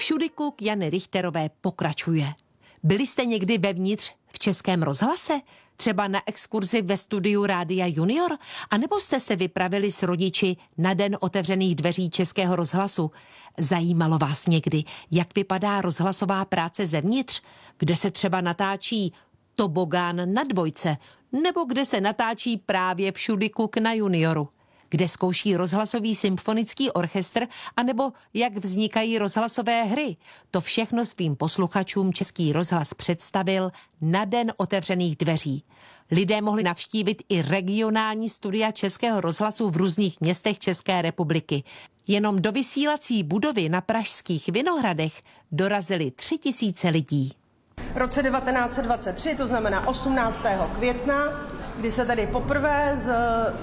Všudykluk Jany Richterové pokračuje. Byli jste někdy vevnitř v Českém rozhlase? Třeba na exkurzi ve studiu Rádia Junior? A nebo jste se vypravili s rodiči na den otevřených dveří Českého rozhlasu? Zajímalo vás někdy, jak vypadá rozhlasová práce zevnitř? Kde se třeba natáčí Tobogán na dvojce? Nebo kde se natáčí právě Všudykluk na Junioru? Kde zkouší rozhlasový symfonický orchestr, anebo jak vznikají rozhlasové hry. To všechno svým posluchačům Český rozhlas představil na den otevřených dveří. Lidé mohli navštívit i regionální studia Českého rozhlasu v různých městech České republiky. Jenom do vysílací budovy na pražských Vinohradech dorazili 3000 lidí. V roce 1923, to znamená 18. května, kdy se tedy poprvé z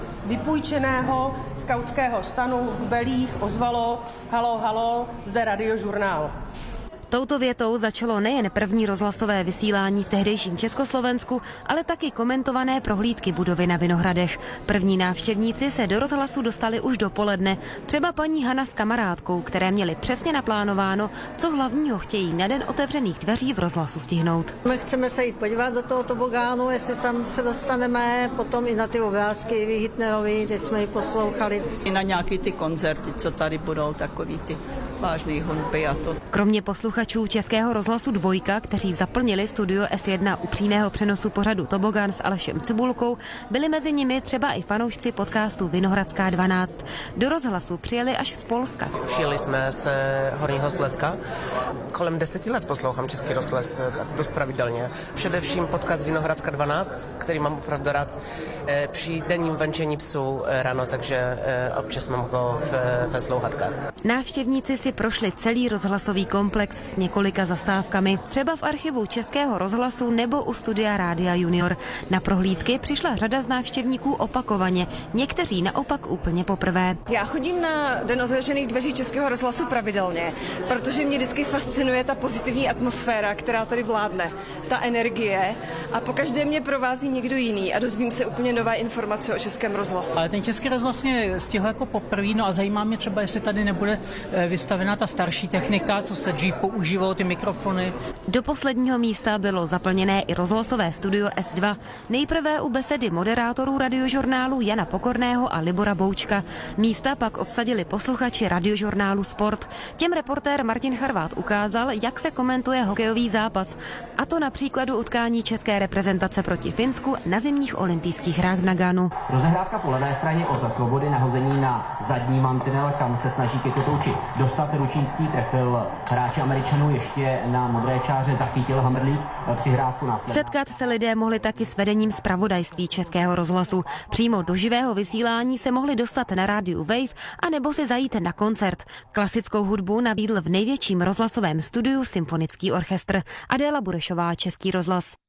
vypůjčeného skautského stanu v Belích ozvalo halo, halo, zde Radiožurnál. Touto větou začalo nejen první rozhlasové vysílání v tehdejším Československu, ale taky komentované prohlídky budovy na Vinohradech. První návštěvníci se do rozhlasu dostali už dopoledne, třeba paní Hana s kamarádkou, které měli přesně naplánováno, co hlavního chtějí na den otevřených dveří v rozhlasu stihnout. My chceme se jít podívat do toho tobogánu, jestli tam se dostaneme, potom i na ty obrázky Ivy Hitnerový, teď jsme ji poslouchali. I na nějaký ty koncerty, co tady budou, takový ty vážný hudby a to. Kromě posluchačů Českého rozhlasu Dvojka, kteří zaplnili studio S1 u přímého přenosu pořadu Tobogán s Alešem Cibulkou, byli mezi nimi třeba i fanoušci podcastu Vinohradská 12. Do rozhlasu přijeli až z Polska. Přijeli jsme z Horního Slezska. Kolem 10 let poslouchám Český rozhlas dost pravidelně. Především podcast Vinohradská 12, který mám opravdu rád při denním venčení psů ráno, takže občas mám ho ve slouchatkách. Návštěvníci si prošli celý rozhlasový komplex s několika zastávkami, třeba v archivu Českého rozhlasu nebo u studia Rádia Junior. Na prohlídky přišla řada z návštěvníků opakovaně, někteří naopak úplně poprvé. Já chodím na den otevřených dveří Českého rozhlasu pravidelně, protože mě vždycky fascinuje ta pozitivní atmosféra, která tady vládne, ta energie, a pokaždé mě provází někdo jiný a dozvím se úplně nové informace o Českém rozhlasu. Ale ten Český rozhlas mě stihl jako poprvé, no a zajímá mě třeba, jestli tady nebude vystavená ta starší technika, co se dřív používalo, ty mikrofony. Do posledního místa bylo zaplněné i rozhlasové studio S2. Nejprve u besedy moderátorů Radiožurnálu Jana Pokorného a Libora Boučka. Místa pak obsadili posluchači Radiožurnálu Sport. Těm reportér Martin Charvát ukázal, jak se komentuje hokejový zápas. A to na příkladu utkání české reprezentace proti Finsku na zimních olympijských hrách v Naganu. Rozehrávka po levé straně od Svobody, nahození na zadní mantinel, kam se snaží Kikotouči dostat. Ručínský trefil hráče Američanů, ještě na modré čáře zachytil Hamrlík, přihrávku následná. Setkat se lidé mohli taky s vedením zpravodajství Českého rozhlasu. Přímo do živého vysílání se mohli dostat na rádiu Wave a nebo si zajít na koncert. Klasickou hudbu nabídl v největším rozhlasovém studiu symfonický orchestr. Adéla Burešová, Český rozhlas.